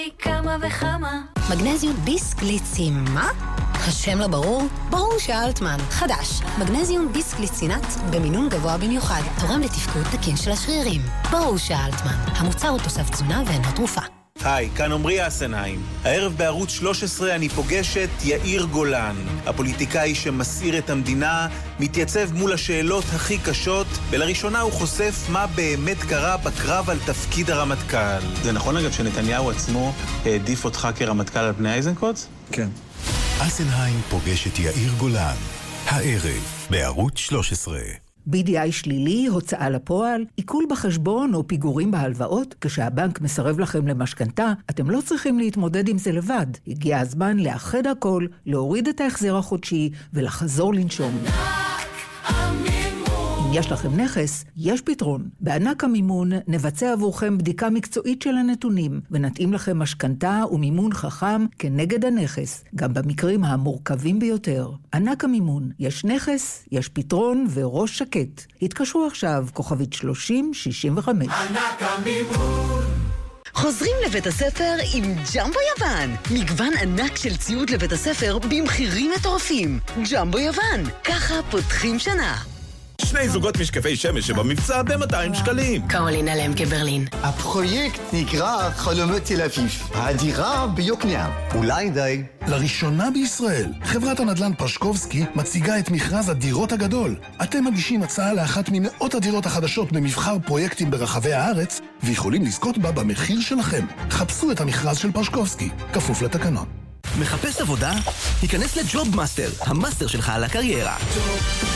כמה וכמה. מגנזיום ביסקליצין, מה? השם לא ברור? ברור שאלטמן. חדש, מגנזיום ביסקליצינט במינון גבוה במיוחד, תורם לתפקוד תקין של השרירים. ברור שאלטמן. המוצר הוא תוסף תזונה ואינו תרופה. היי, כאן עמרי אסנהיים. הערב בערוץ 13 אני פוגש את יאיר גולן, הפוליטיקאי שמסעיר את המדינה, מתייצב מול השאלות הכי קשות, ולראשונה הוא חושף מה באמת קרה בקרב על תפקיד הרמטכ"ל. זה נכון אגב שנתניהו עצמו העדיף אותך כרמטכ"ל על פני איזנקוט? כן. אסנהיים פוגש את יאיר גולן, הערב בערוץ 13. BDI שלילי, הוצאה לפועל, עיכול בחשבון או פיגורים בהלוואות, כשהבנק מסרב לכם למשכנתה, אתם לא צריכים להתמודד עם זה לבד. הגיע הזמן לאחד הכל, להוריד את ההחזר החודשי ולחזור לנשום. אם יש לכם נכס, יש פתרון. בענק המימון נבצע עבורכם בדיקה מקצועית של הנתונים, ונתאים לכם משכנתה ומימון חכם כנגד הנכס, גם במקרים המורכבים ביותר. ענק המימון, יש נכס, יש פתרון וראש שקט. התקשרו עכשיו, כוכבית 3065. ענק המימון. חוזרים לבית הספר עם ג'מבו יוון. מגוון ענק של ציוד לבית הספר במחירים מטורפים. ג'מבו יוון, ככה פותחים שנה. 2 זוגות משקפי שמש שבמבצע ב-200 שקלים. קרולינה למקה ברלין. הפרויקט נקרא חלומות תל אביב. הדירה ביוקנעם. אולי די. לראשונה בישראל, חברת הנדל"ן פרשקובסקי מציגה את מכרז הדירות הגדול. אתם מגישים הצעה לאחת ממאות הדירות החדשות במבחר פרויקטים ברחבי הארץ, ויכולים לזכות בה במחיר שלכם. חפשו את המכרז של פרשקובסקי, כפוף לתקנון. מחפש עבודה? היכנס לג'וב מאסטר, המאסטר שלך על הקריירה.